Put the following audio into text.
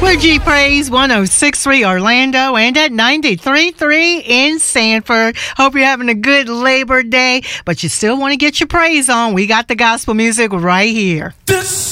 We're G Praise 106.3 Orlando and at 93.3 in Sanford. Hope you're having a good Labor Day, but you still want to get your praise on. We got the gospel music right here. This